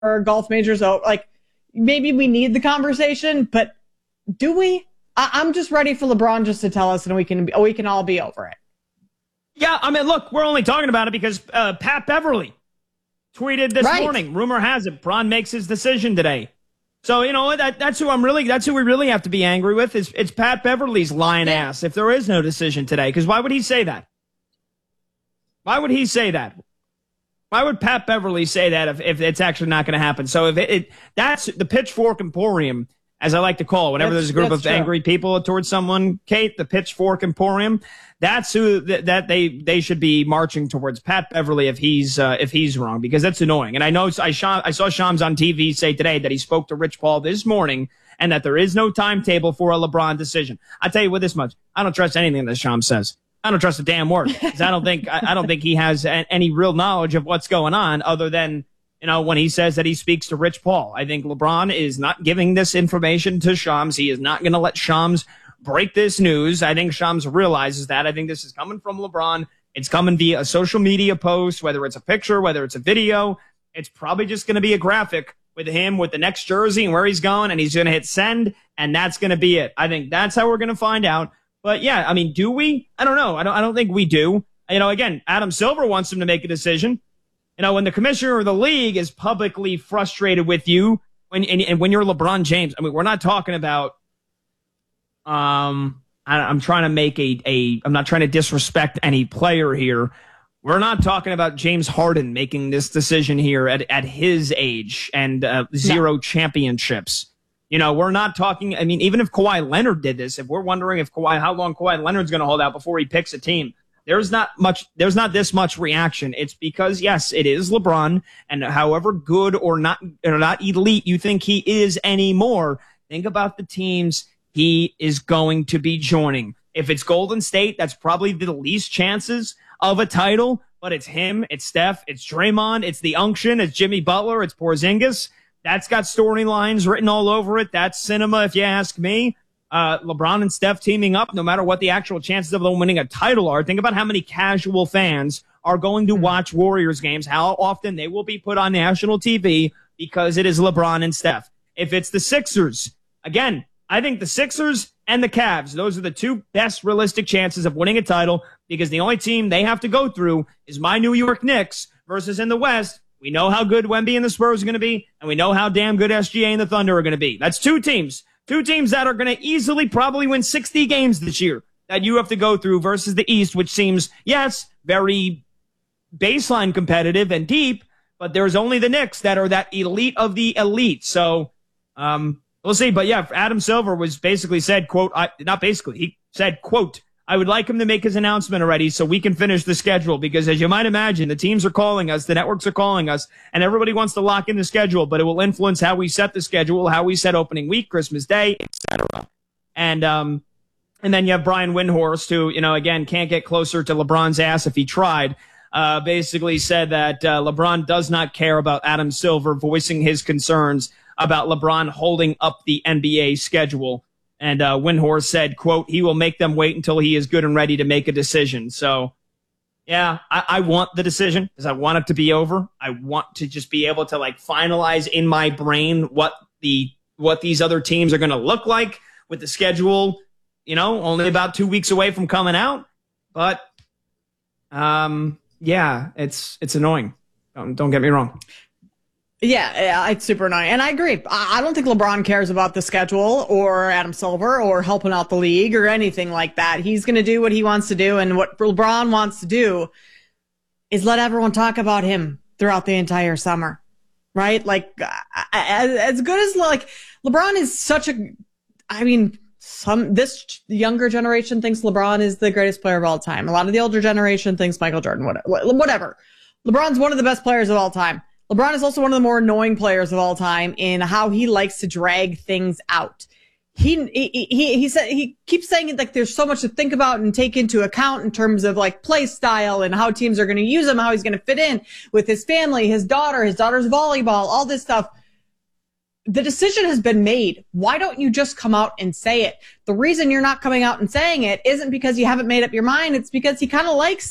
golf majors over. Like, maybe we need the conversation, but do we? I'm just ready for LeBron just to tell us, and we can all be over it. Yeah, I mean, look, we're only talking about it because Pat Beverly tweeted this morning. Rumor has it, Bron makes his decision today. So, you know, that's who we really have to be angry with. It's Pat Beverly's lying ass if there is no decision today. Because why would he say that? Why would he say that? Why would Pat Beverly say that if it's actually not going to happen? So if that's the Pitchfork Emporium, as I like to call it, whenever there's a group of angry people towards someone, Kate, the Pitchfork Emporium, that's who that they should be marching towards Pat Beverly if he's wrong, because that's annoying. And I know I saw Shams on TV say today that he spoke to Rich Paul this morning and that there is no timetable for a LeBron decision. I tell you what, this much: I don't trust anything that Shams says. I don't trust a damn word, because I don't think he has any real knowledge of what's going on other than, you know, when he says that he speaks to Rich Paul. I think LeBron is not giving this information to Shams. He is not going to let Shams break this news. I think Shams realizes that. I think this is coming from LeBron. It's coming via a social media post, whether it's a picture, whether it's a video. It's probably just going to be a graphic with him with the next jersey and where he's going, and he's going to hit send, and that's going to be it. I think that's how we're going to find out. But yeah, I mean, do we? I don't know. I don't think we do. You know, again, Adam Silver wants him to make a decision. You know, when the commissioner of the league is publicly frustrated with you, when you're LeBron James, I mean, we're not talking about. I'm trying to make I'm not trying to disrespect any player here. We're not talking about James Harden making this decision here at his age and zero championships. You know, we're not talking. I mean, even if Kawhi Leonard did this, if we're wondering how long Kawhi Leonard's going to hold out before he picks a team, there's not this much reaction. It's because, yes, it is LeBron, and however good or not elite you think he is anymore, think about the teams he is going to be joining. If it's Golden State, that's probably the least chances of a title, but it's him, it's Steph, it's Draymond, it's the Unction, it's Jimmy Butler, it's Porzingis. That's got storylines written all over it. That's cinema, if you ask me. LeBron and Steph teaming up, no matter what the actual chances of them winning a title are. Think about how many casual fans are going to watch Warriors games, how often they will be put on national TV because it is LeBron and Steph. If it's the Sixers, again, I think the Sixers and the Cavs, those are the two best realistic chances of winning a title, because the only team they have to go through is my New York Knicks versus in the West. We know how good Wemby and the Spurs are going to be, and we know how damn good SGA and the Thunder are going to be. That's two teams that are going to easily probably win 60 games this year that you have to go through versus the East, which seems, yes, very baseline competitive and deep, but there's only the Knicks that are that elite of the elite. So, we'll see. But yeah, Adam Silver was basically said, quote, he said, quote, I would like him to make his announcement already so we can finish the schedule, because as you might imagine, the teams are calling us, the networks are calling us, and everybody wants to lock in the schedule, but it will influence how we set the schedule, how we set opening week, Christmas Day, etc. And then you have Brian Windhorst, who, you know, again, can't get closer to LeBron's ass if he tried, basically said that LeBron does not care about Adam Silver voicing his concerns about LeBron holding up the NBA schedule. And Windhorst said, quote, he will make them wait until he is good and ready to make a decision. So, yeah, I want the decision because I want it to be over. I want to just be able to, like, finalize in my brain what these other teams are going to look like with the schedule, you know, only about 2 weeks away from coming out. But, yeah, it's annoying. Don't get me wrong. Yeah, it's super annoying. And I agree. I don't think LeBron cares about the schedule or Adam Silver or helping out the league or anything like that. He's going to do what he wants to do. And what LeBron wants to do is let everyone talk about him throughout the entire summer, right? Like, as good as, like, LeBron is such a, I mean, this younger generation thinks LeBron is the greatest player of all time. A lot of the older generation thinks Michael Jordan, whatever. LeBron's one of the best players of all time. LeBron is also one of the more annoying players of all time in how he likes to drag things out. He keeps saying, like, there's so much to think about and take into account in terms of, like, play style and how teams are going to use him, how he's going to fit in with his family, his daughter's volleyball, all this stuff. The decision has been made. Why don't you just come out and say it? The reason you're not coming out and saying it isn't because you haven't made up your mind. It's because he kind of likes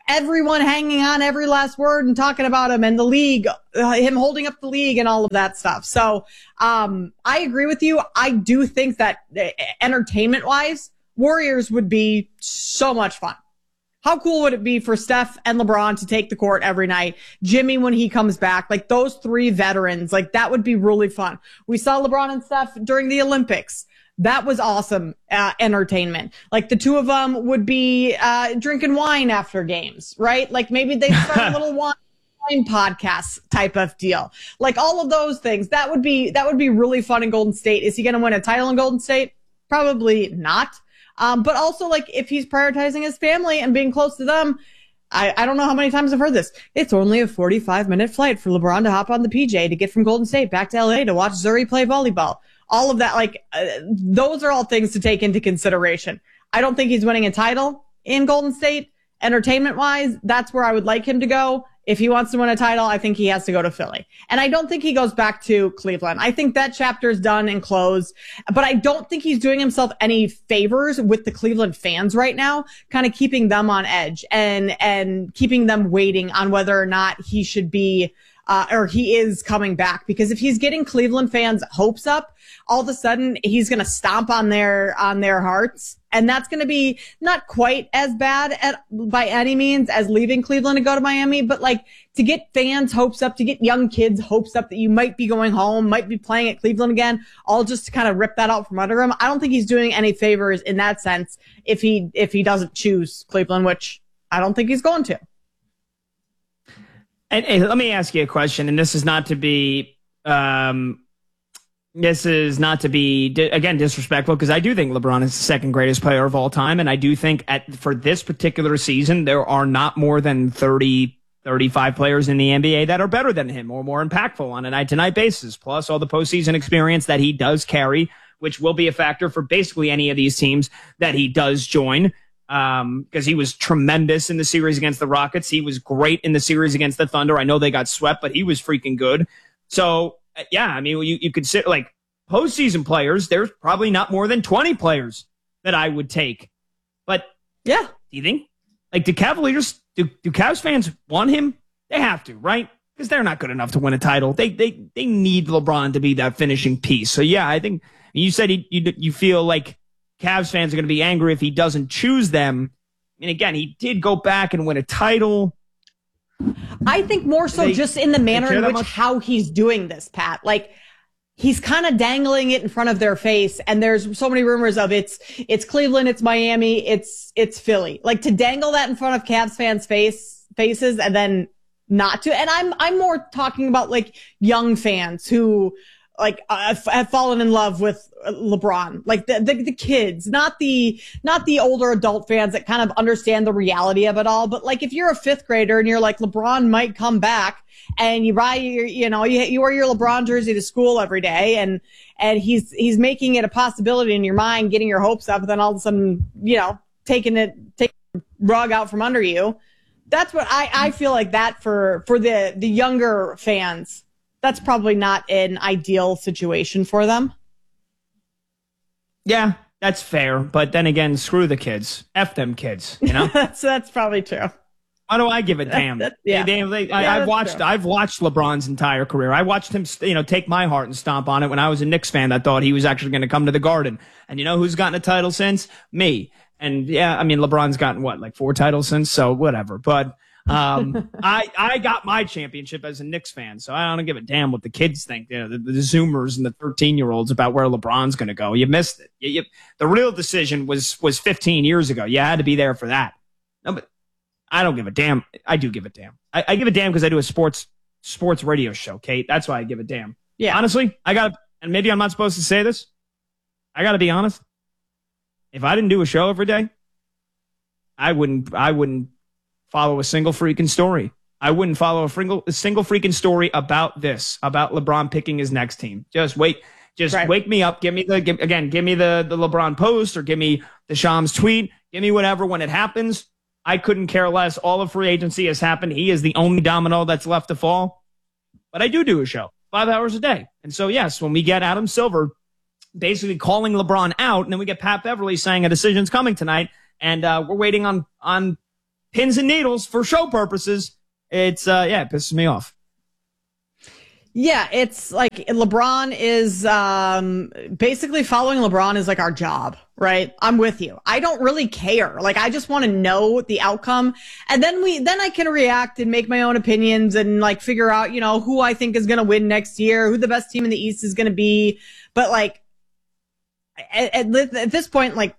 everyone hanging on every last word and talking about him and the league, him holding up the league and all of that stuff. So, I agree with you. I do think that entertainment wise, Warriors would be so much fun. How cool would it be for Steph and LeBron to take the court every night? Jimmy, when he comes back, like those three veterans, like that would be really fun. We saw LeBron and Steph during the Olympics. That was awesome entertainment. Like the two of them would be drinking wine after games, right? Like maybe they start a little wine podcast type of deal. Like all of those things. That would be really fun in Golden State. Is he going to win a title in Golden State? Probably not. But also, like, if he's prioritizing his family and being close to them, I don't know how many times I've heard this. It's only a 45-minute flight for LeBron to hop on the PJ to get from Golden State back to LA to watch Zuri play volleyball. All of that, like, those are all things to take into consideration. I don't think he's winning a title in Golden State. Entertainment-wise, that's where I would like him to go. If he wants to win a title, I think he has to go to Philly. And I don't think he goes back to Cleveland. I think that chapter is done and closed. But I don't think he's doing himself any favors with the Cleveland fans right now, kind of keeping them on edge and keeping them waiting on whether or not he should be or he is coming back. Because if he's getting Cleveland fans' hopes up, all of a sudden he's going to stomp on their hearts. And that's going to be not quite as bad by any means as leaving Cleveland to go to Miami. But like to get fans' hopes up, to get young kids' hopes up that you might be going home, might be playing at Cleveland again, all just to kind of rip that out from under him. I don't think he's doing any favors in that sense if he doesn't choose Cleveland, which I don't think he's going to. And let me ask you a question, and this is not to be again, disrespectful, because I do think LeBron is the second greatest player of all time. And I do think for this particular season, there are not more than 30, 35 players in the NBA that are better than him or more impactful on a night-to-night basis, plus all the postseason experience that he does carry, which will be a factor for basically any of these teams that he does join. Because he was tremendous in the series against the Rockets. He was great in the series against the Thunder. I know they got swept, but he was freaking good. So, yeah, I mean, you could sit like postseason players. There's probably not more than 20 players that I would take. But yeah, do you think like do Cavs fans want him? They have to, right? Because they're not good enough to win a title. They need LeBron to be that finishing piece. So yeah, I think you said you feel like Cavs fans are going to be angry if he doesn't choose them. And again, he did go back and win a title. I think more so just in the manner in which how he's doing this, Pat. Like he's kind of dangling it in front of their face, and there's so many rumors of it's Cleveland, it's Miami, it's Philly. Like to dangle that in front of Cavs fans' faces and then not to. And I'm more talking about like young fans who like have fallen in love with LeBron, like the kids, not the older adult fans that kind of understand the reality of it all. But like if you're a fifth grader and you're like LeBron might come back, and you buy you wear your LeBron jersey to school every day, and he's making it a possibility in your mind, getting your hopes up, and then all of a sudden taking the rug out from under you. That's what I feel like that for the younger fans. That's probably not an ideal situation for them. Yeah, that's fair. But then again, screw the kids. F them kids, that's probably true. Why do I give a damn? I've watched LeBron's entire career. I watched him, take my heart and stomp on it when I was a Knicks fan that thought he was actually going to come to the Garden. And you know who's gotten a title since? Me. And yeah, I mean, LeBron's gotten like 4 titles since, so whatever. But I got my championship as a Knicks fan, so I don't give a damn what the kids think. The Zoomers and the 13-year-olds about where LeBron's going to go. You missed it. The real decision was 15 years ago. You had to be there for that. No, but I don't give a damn. I do give a damn. I give a damn because I do a sports radio show, Kate. That's why I give a damn. Yeah. Honestly, and maybe I'm not supposed to say this. I got to be honest. If I didn't do a show every day, I wouldn't follow a single freaking story. I wouldn't follow a single freaking story about LeBron picking his next team. Just wait. Wake me up. Give me the LeBron post, or give me the Shams tweet. Give me whatever when it happens. I couldn't care less. All of free agency has happened. He is the only domino that's left to fall. But I do a show 5 hours a day. And so, yes, when we get Adam Silver basically calling LeBron out, and then we get Pat Beverly saying a decision's coming tonight, and we're waiting on pins and needles for show purposes, it's, it pisses me off. Yeah, it's like LeBron is basically following LeBron is like our job, right? I'm with you. I don't really care. Like, I just want to know the outcome. And then I can react and make my own opinions and like figure out, who I think is going to win next year, who the best team in the East is going to be. But like, at this point, like,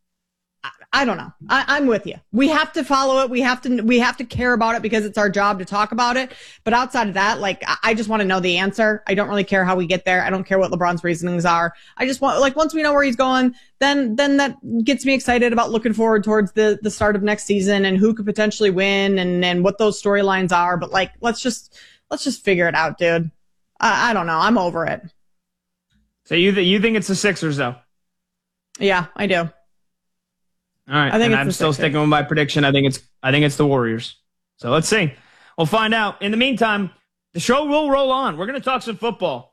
I don't know. I'm with you. We have to follow it. We have to care about it because it's our job to talk about it. But outside of that, like, I just want to know the answer. I don't really care how we get there. I don't care what LeBron's reasonings are. I just want, like, once we know where he's going, then that gets me excited about looking forward towards the start of next season and who could potentially win and what those storylines are. But like, let's just figure it out, dude. I don't know. I'm over it. So you think it's the Sixers though? Yeah, I do. All right, and I'm still sticking with my prediction. I think it's the Warriors. So let's see. We'll find out. In the meantime, the show will roll on. We're going to talk some football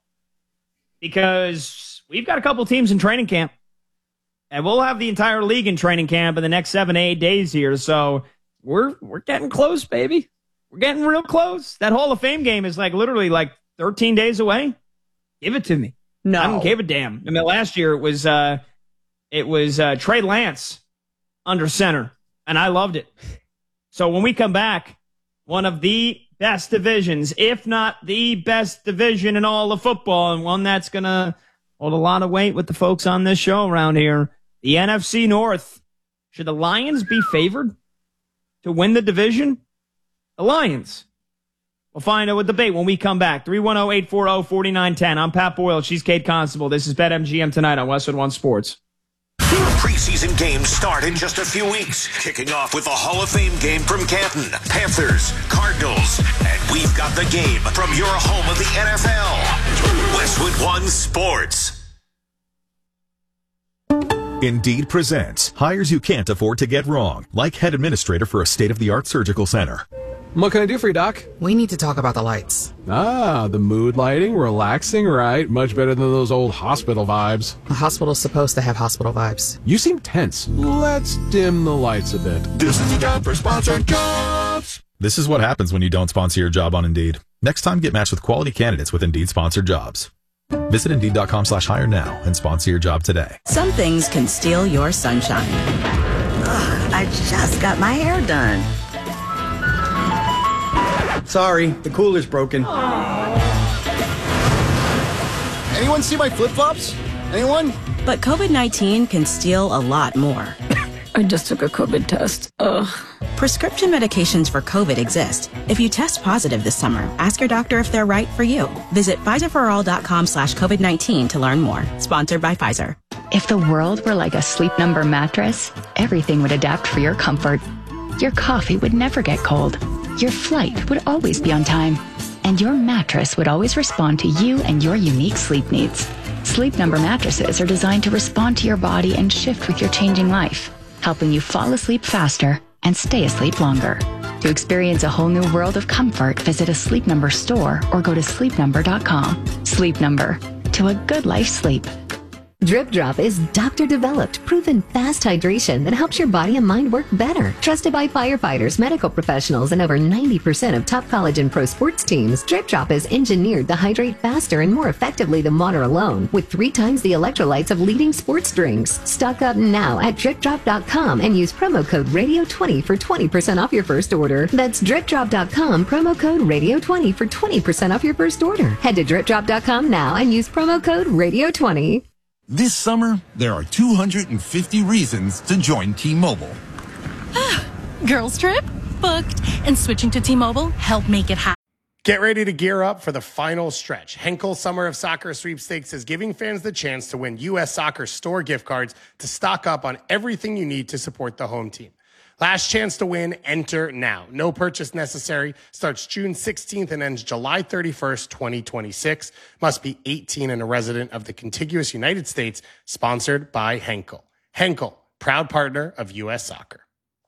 because we've got a couple teams in training camp, and we'll have the entire league in training camp in the next 7 to 8 days here. So we're getting close, baby. We're getting real close. That Hall of Fame game is like literally like 13 days away. Give it to me. No, I don't give a damn. I mean, last year it was Trey Lance under center, and I loved it. So when we come back, one of the best divisions, if not the best division in all of football, and one that's going to hold a lot of weight with the folks on this show around here, the NFC North. Should the Lions be favored to win the division? The Lions. We'll find out with debate when we come back. 310-840-4910. I'm Pat Boyle. She's Kate Constable. This is BetMGM tonight on Westwood One Sports. Preseason games start in just a few weeks, kicking off with the Hall of Fame game from Canton, Panthers, Cardinals, and we've got the game from your home of the NFL, Westwood One Sports. Indeed presents hires you can't afford to get wrong, like head administrator for a state-of-the-art surgical center. What can I do for you, Doc? We need to talk about the lights. Ah, the mood lighting, relaxing, right? Much better than those old hospital vibes. The hospital's supposed to have hospital vibes. You seem tense. Let's dim the lights a bit. This is the job for sponsored jobs. This is what happens when you don't sponsor your job on Indeed. Next time, get matched with quality candidates with Indeed sponsored jobs. Visit Indeed.com/hire now and sponsor your job today. Some things can steal your sunshine. Ugh, I just got my hair done. Sorry, the cooler's broken. Anyone see my flip-flops? Anyone? But COVID-19 can steal a lot more. I just took a COVID test. Ugh. Prescription medications for COVID exist. If you test positive this summer, ask your doctor if they're right for you. Visit PfizerForAll.com/COVID-19 to learn more. Sponsored by Pfizer. If the world were like a Sleep Number mattress, everything would adapt for your comfort. Your coffee would never get cold. Your flight would always be on time. And your mattress would always respond to you and your unique sleep needs. Sleep Number mattresses are designed to respond to your body and shift with your changing life, helping you fall asleep faster and stay asleep longer. To experience a whole new world of comfort, visit a Sleep Number store or go to sleepnumber.com. Sleep Number. To a good life sleep. Drip Drop is doctor-developed, proven fast hydration that helps your body and mind work better. Trusted by firefighters, medical professionals, and over 90% of top college and pro sports teams, Drip Drop is engineered to hydrate faster and more effectively than water alone, with 3 times the electrolytes of leading sports drinks. Stock up now at DripDrop.com and use promo code Radio20 for 20% off your first order. That's DripDrop.com, promo code Radio20 for 20% off your first order. Head to DripDrop.com now and use promo code Radio20. This summer, there are 250 reasons to join T-Mobile. Girls trip? Booked. And switching to T-Mobile helped make it happen. Get ready to gear up for the final stretch. Henkel Summer of Soccer Sweepstakes is giving fans the chance to win U.S. Soccer store gift cards to stock up on everything you need to support the home team. Last chance to win, enter now. No purchase necessary. Starts June 16th and ends July 31st, 2026. Must be 18 and a resident of the contiguous United States. Sponsored by Henkel. Henkel, proud partner of U.S. Soccer.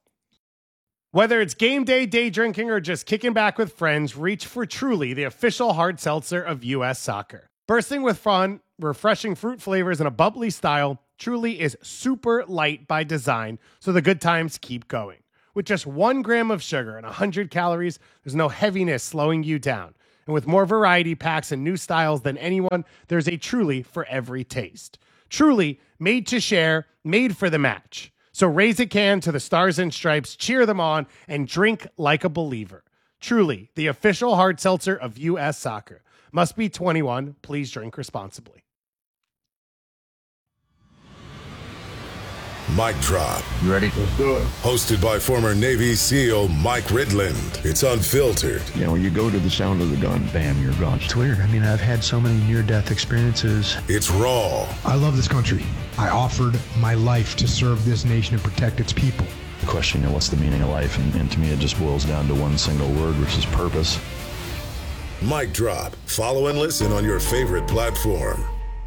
Whether it's game day, day drinking, or just kicking back with friends, reach for Truly, the official hard seltzer of U.S. Soccer. Bursting with fun, refreshing fruit flavors, and a bubbly style, Truly is super light by design, so the good times keep going. With just 1 gram of sugar and 100 calories, there's no heaviness slowing you down. And with more variety packs and new styles than anyone, there's a Truly for every taste. Truly, made to share, made for the match. So raise a can to the Stars and Stripes, cheer them on, and drink like a believer. Truly, the official hard seltzer of U.S. Soccer. Must be 21. Please drink responsibly. Mic Drop. You ready? Let's do it. Hosted by former Navy SEAL Mike Ridland. It's unfiltered. You know, when you go to the sound of the gun, bam, you're gone. It's weird. I mean, I've had so many near-death experiences. It's raw. I love this country. I offered my life to serve this nation and protect its people. The question, what's the meaning of life? And to me, it just boils down to one single word, which is purpose. Mic Drop. Follow and listen on your favorite platform.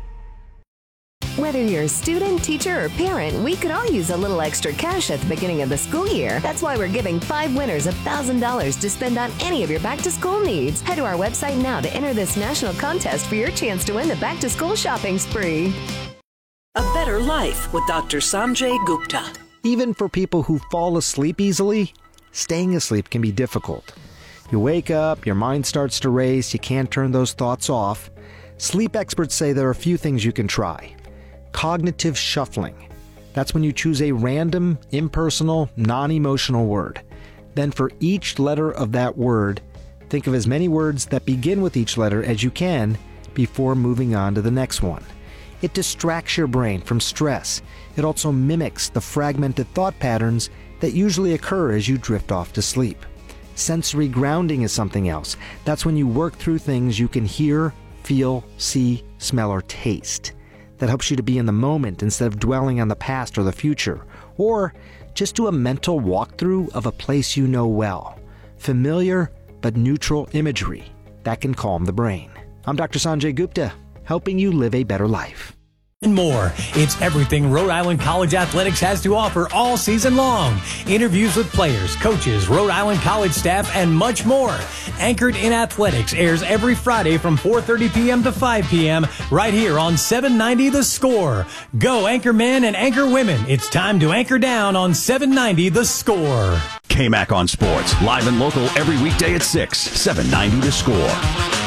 Whether you're a student, teacher, or parent, we could all use a little extra cash at the beginning of the school year. That's why we're giving 5 winners $1,000 to spend on any of your back-to-school needs. Head to our website now to enter this national contest for your chance to win the back-to-school shopping spree. A better life with Dr. Sanjay Gupta. Even for people who fall asleep easily, staying asleep can be difficult. You wake up, your mind starts to race, you can't turn those thoughts off. Sleep experts say there are a few things you can try. Cognitive shuffling. That's when you choose a random, impersonal, non-emotional word. Then for each letter of that word, think of as many words that begin with each letter as you can before moving on to the next one. It distracts your brain from stress. It also mimics the fragmented thought patterns that usually occur as you drift off to sleep. Sensory grounding is something else. That's when you work through things you can hear, feel, see, smell, or taste. That helps you to be in the moment instead of dwelling on the past or the future. Or just do a mental walkthrough of a place you know well. Familiar but neutral imagery. That can calm the brain. I'm Dr. Sanjay Gupta, helping you live a better life. And more. It's everything Rhode Island College Athletics has to offer all season long. Interviews with players, coaches, Rhode Island College staff, and much more. Anchored in Athletics airs every Friday from 4:30 p.m. to 5 p.m. right here on 790 The Score. Go Anchor Men and Anchor Women. It's time to anchor down on 790 The Score. KMAC on Sports. Live and local every weekday at 6. 790 The Score.